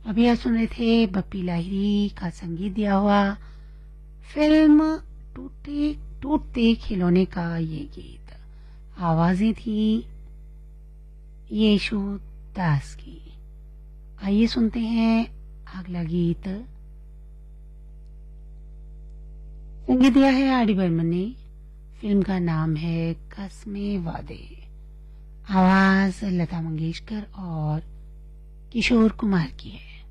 अभी आप सुन रहे थे बप्पी लाहिरी का संगीत दिया हुआ फिल्म टूटे टूटते खिलौने का ये गीत। आवाजें थी यशु दास की। आइए सुनते हैं अगला गीत। संगीत दिया है आर डी बर्मन ने। फिल्म का नाम है कसमे वादे। आवाज लता मंगेशकर और किशोर कुमार की है।